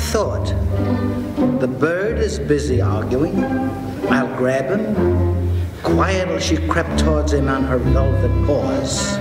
thought. The bird is busy arguing. I'll grab him. Quietly she crept towards him on her velvet paws.